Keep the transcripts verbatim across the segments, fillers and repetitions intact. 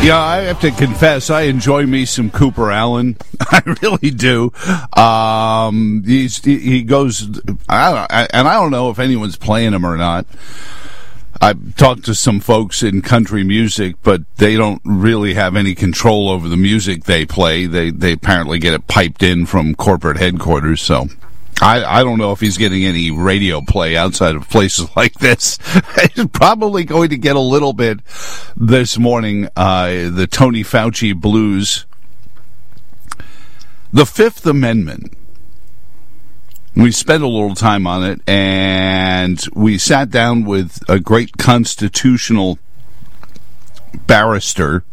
Yeah, I have to confess, I enjoy me some Cooper Allen. I really do. Um, he's, he goes, I don't, I, and I don't know if anyone's playing him or not. I've talked to some folks in country music, but they don't really have any control over the music they play. They, they apparently get it piped in from corporate headquarters, so I, I don't know if he's getting any radio play outside of places like this. He's probably going to get a little bit this morning. Uh, the Tony Fauci blues. The Fifth Amendment. We spent a little time on it, and we sat down with a great constitutional barrister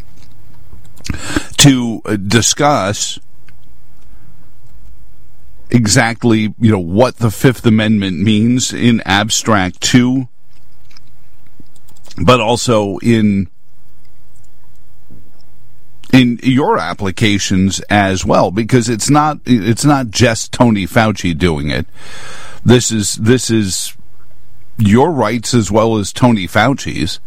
to discuss exactly, you know, what the Fifth Amendment means in abstract too, but also in in your applications as well, because it's not it's not just Tony Fauci doing it. This is this is your rights as well as Tony Fauci's.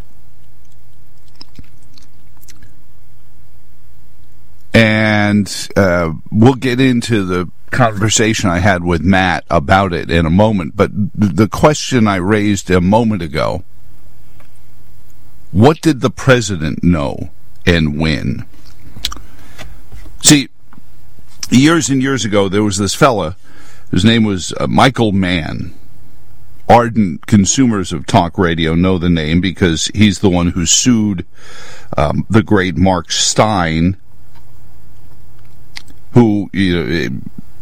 And uh, we'll get into the conversation I had with Matt about it in a moment. But the question I raised a moment ago, what did the president know and when? See, years and years ago, there was this fella, his name was uh, Michael Mann. Ardent consumers of talk radio know the name because he's the one who sued um, the great Mark Steyn, who, you know,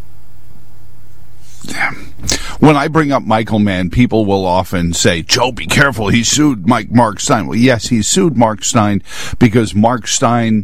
when I bring up Michael Mann, people will often say, Joe, be careful, he sued Mike Mark Steyn. Well, yes, he sued Mark Steyn because Mark Steyn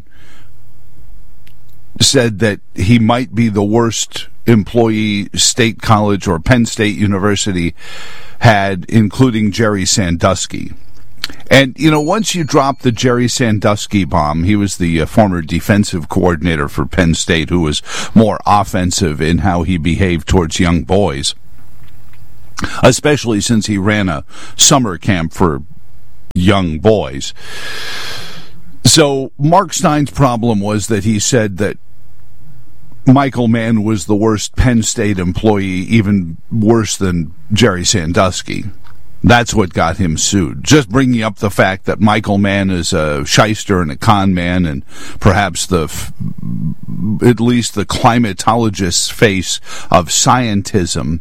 said that he might be the worst employee State College or Penn State University had, including Jerry Sandusky. And, you know, once you drop the Jerry Sandusky bomb, he was the uh, former defensive coordinator for Penn State, who was more offensive in how he behaved towards young boys, especially since he ran a summer camp for young boys. So Mark Steyn's problem was that he said that Michael Mann was the worst Penn State employee, even worse than Jerry Sandusky. That's what got him sued. Just bringing up the fact that Michael Mann is a shyster and a con man, and perhaps the, at least the climatologist's face of scientism,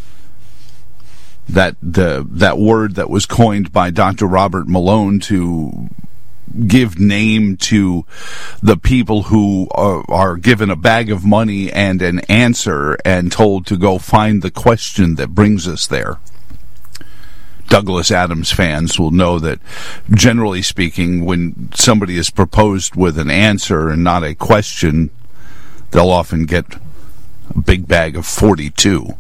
that the that word that was coined by Doctor Robert Malone to give name to the people who are, are given a bag of money and an answer and told to go find the question that brings us there. Douglas Adams fans will know that, generally speaking, when somebody is proposed with an answer and not a question, they'll often get a big bag of forty-two.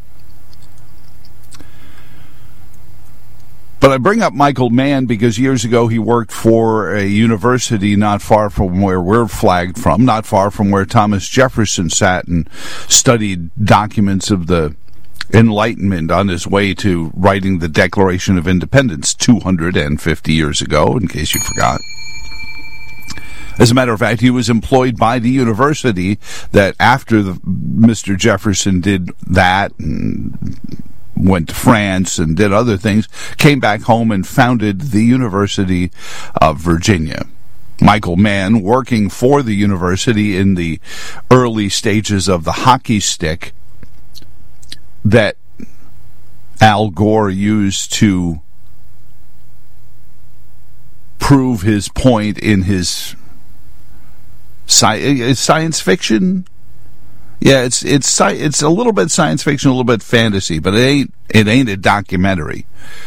But I bring up Michael Mann because years ago he worked for a university not far from where we're flagged from, not far from where Thomas Jefferson sat and studied documents of the Enlightenment on his way to writing the Declaration of Independence two hundred fifty years ago, in case you forgot. As a matter of fact, he was employed by the university that after the, Mister Jefferson did that and went to France and did other things, came back home and founded the University of Virginia. Michael Mann, working for the university in the early stages of the hockey stick that Al Gore used to prove his point in his sci- science fiction. Yeah, it's it's it's a little bit science fiction, a little bit fantasy, but it ain't it ain't a documentary.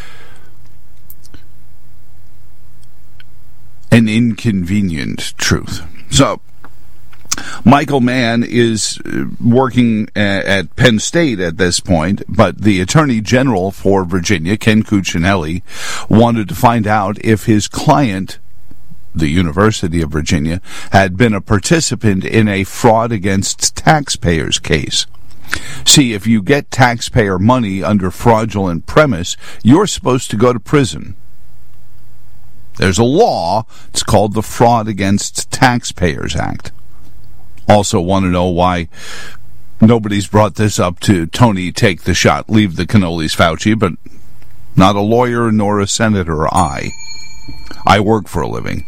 An inconvenient truth. So, Michael Mann is working at Penn State at this point, but the Attorney General for Virginia, Ken Cuccinelli, wanted to find out if his client, the University of Virginia, had been a participant in a fraud against taxpayers case. See, if you get taxpayer money under fraudulent premise, you're supposed to go to prison. There's a law. It's called the Fraud Against Taxpayers Act. Also want to know why nobody's brought this up to Tony Take the Shot, leave the cannolis, Fauci, but not a lawyer nor a senator I. I work for a living.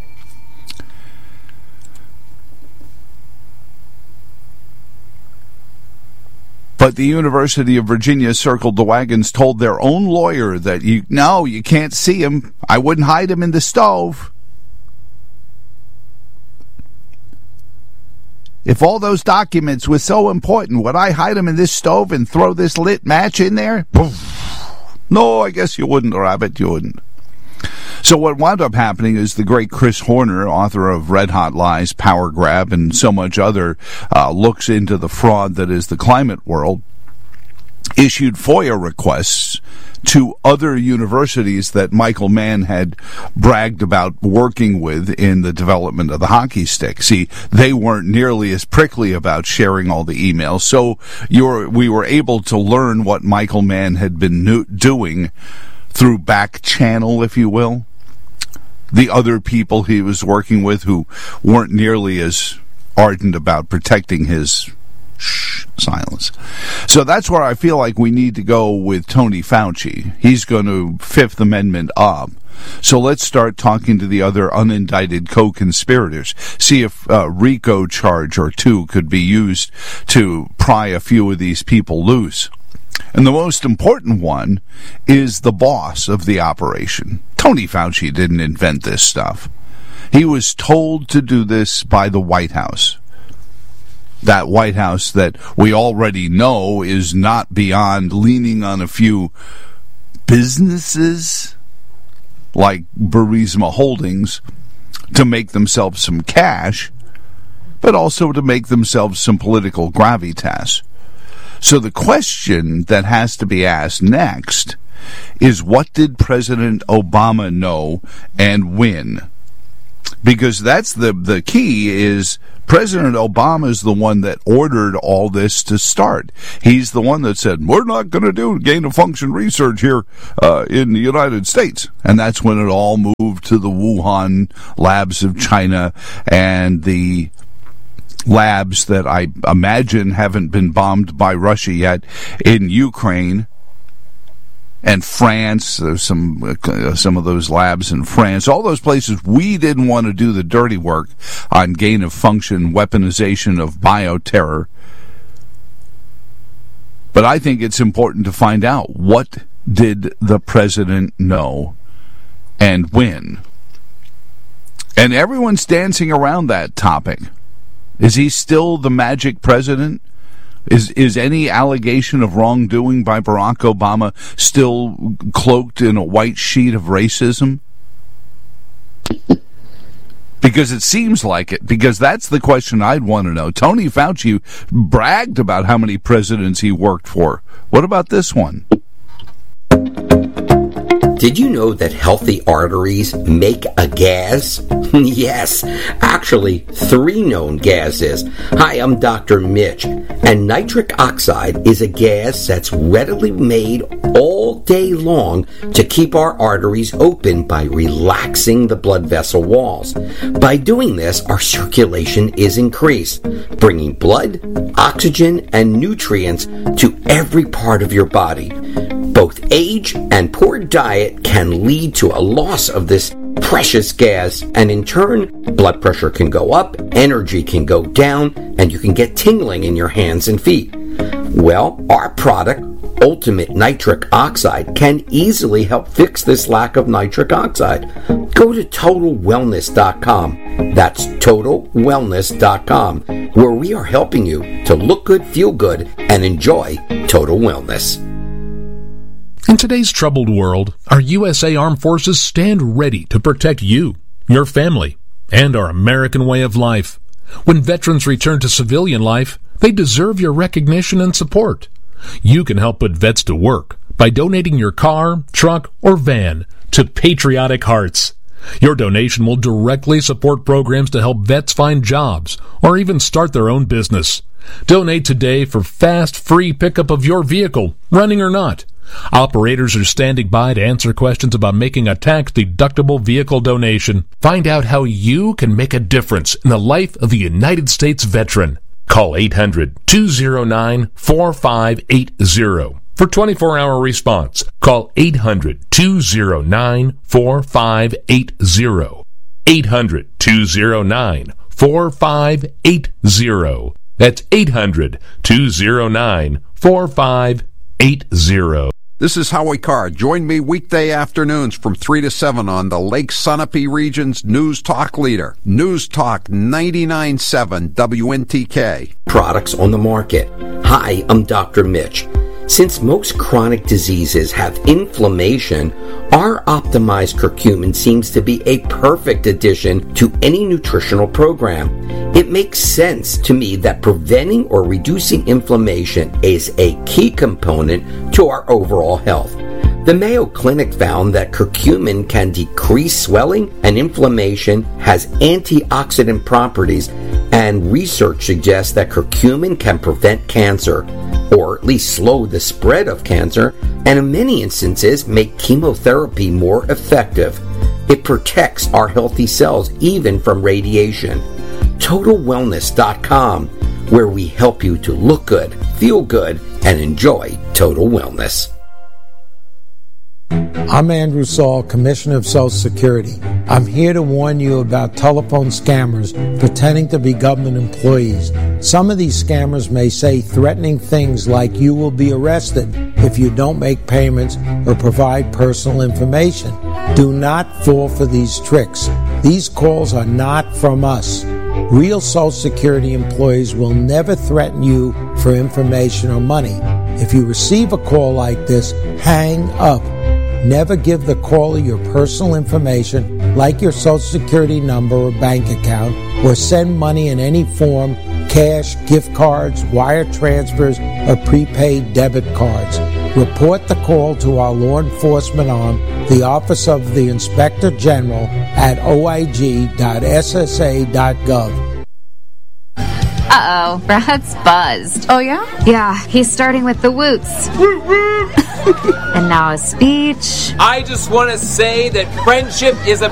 But the University of Virginia circled the wagons, told their own lawyer that, you no, you can't see him. I wouldn't hide him in the stove. If all those documents were so important, would I hide them in this stove and throw this lit match in there? No, I guess you wouldn't, Rabbit, you wouldn't. So what wound up happening is the great Chris Horner, author of Red Hot Lies, Power Grab, and so much other, uh, looks into the fraud that is the climate world, issued FOIA requests to other universities that Michael Mann had bragged about working with in the development of the hockey stick. See, they weren't nearly as prickly about sharing all the emails, so you're, we were able to learn what Michael Mann had been new, doing through back channel, if you will. The other people he was working with who weren't nearly as ardent about protecting his shh, silence. So that's where I feel like we need to go with Tony Fauci. He's going to Fifth Amendment up. So let's start talking to the other unindicted co-conspirators. See if a RICO charge or two could be used to pry a few of these people loose. And the most important one is the boss of the operation. Tony Fauci didn't invent this stuff. He was told to do this by the White House. That White House that we already know is not beyond leaning on a few businesses like Burisma Holdings to make themselves some cash, but also to make themselves some political gravitas. So the question that has to be asked next is, what did President Obama know and when? Because that's the, the key is President Obama is the one that ordered all this to start. He's the one that said, we're not going to do gain-of-function research here uh, in the United States. And that's when it all moved to the Wuhan labs of China and the labs that I imagine haven't been bombed by Russia yet in Ukraine and France. There's some uh, some of those labs in France. All those places we didn't want to do the dirty work on gain-of-function weaponization of bioterror. But I think it's important to find out, what did the president know and when? And everyone's dancing around that topic. Is he still the magic president? Is is any allegation of wrongdoing by Barack Obama still cloaked in a white sheet of racism? Because it seems like it. Because that's the question I'd want to know. Tony Fauci bragged about how many presidents he worked for. What about this one? Did you know that healthy arteries make a gas? Yes, actually, three known gases. Hi, I'm Doctor Mitch, and nitric oxide is a gas that's readily made all day long to keep our arteries open by relaxing the blood vessel walls. By doing this, our circulation is increased, bringing blood, oxygen, and nutrients to every part of your body. Both age and poor diet can lead to a loss of this precious gas, and in turn, blood pressure can go up, energy can go down, and you can get tingling in your hands and feet. Well, our product, Ultimate Nitric Oxide, can easily help fix this lack of nitric oxide. Go to total wellness dot com. That's total wellness dot com, where we are helping you to look good, feel good, and enjoy total wellness. In today's troubled world, our U S A Armed Forces stand ready to protect you, your family, and our American way of life. When veterans return to civilian life, they deserve your recognition and support. You can help put vets to work by donating your car, truck, or van to Patriotic Hearts. Your donation will directly support programs to help vets find jobs or even start their own business. Donate today for fast, free pickup of your vehicle, running or not. Operators are standing by to answer questions about making a tax-deductible vehicle donation. Find out how you can make a difference in the life of a United States veteran. Call eight hundred, two oh nine, four five eight oh for twenty-four hour response. Call eight hundred, two oh nine, four five eight oh. eight hundred, two oh nine, four five eight oh. That's eight hundred, two oh nine, four five eight oh. This is Howie Carr. Join me weekday afternoons from three to seven on the Lake Sunapee region's News Talk leader, News Talk ninety-nine point seven W N T K. Products on the market. Hi, I'm Doctor Mitch. Since most chronic diseases have inflammation, our optimized curcumin seems to be a perfect addition to any nutritional program. It makes sense to me that preventing or reducing inflammation is a key component to our overall health. The Mayo Clinic found that curcumin can decrease swelling and inflammation, has antioxidant properties, and research suggests that curcumin can prevent cancer, or at least slow the spread of cancer, and in many instances make chemotherapy more effective. It protects our healthy cells even from radiation. Total Wellness dot com, where we help you to look good, feel good, and enjoy total wellness. I'm Andrew Saul, Commissioner of Social Security. I'm here to warn you about telephone scammers pretending to be government employees. Some of these scammers may say threatening things like you will be arrested if you don't make payments or provide personal information. Do not fall for these tricks. These calls are not from us. Real Social Security employees will never threaten you for information or money. If you receive a call like this, hang up. Never give the caller your personal information, like your Social Security number or bank account, or send money in any form, cash, gift cards, wire transfers, or prepaid debit cards. Report the call to our law enforcement arm, the Office of the Inspector General, at O I G dot S S A dot gov. Uh-oh, Brad's buzzed. Oh, yeah? Yeah, he's starting with the woots. And now a speech. I just want to say that friendship is a